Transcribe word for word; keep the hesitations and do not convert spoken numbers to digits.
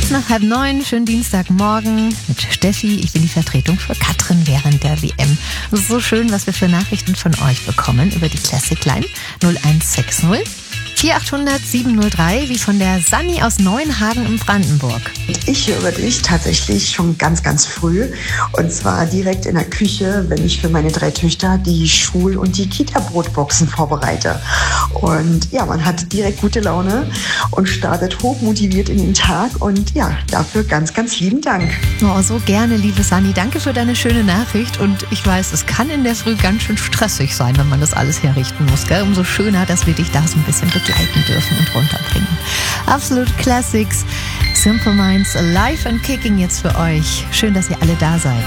Kurz nach halb neun, schönen Dienstagmorgen mit Steffi. Ich bin die Vertretung für Katrin während der W M. Es ist so schön, was wir für Nachrichten von euch bekommen über die Classic Line null eins sechs null vier acht null null sieben null drei, wie von der Sanni aus Neuenhagen in Brandenburg. Ich höre dich tatsächlich schon ganz, ganz früh. Und zwar direkt in der Küche, wenn ich für meine drei Töchter die Schul- und die Kita-Brotboxen vorbereite. Und ja, man hat direkt gute Laune und startet hochmotiviert in den Tag. Und ja, dafür ganz, ganz lieben Dank. Oh, so gerne, liebe Sanni. Danke für deine schöne Nachricht. Und ich weiß, es kann in der Früh ganz schön stressig sein, wenn man das alles herrichten muss. Gell? Umso schöner, dass wir dich da so ein bisschen begleiten dürfen und runterbringen. Absolute Classics, Simple Minds, Alive and Kicking jetzt für euch. Schön, dass ihr alle da seid.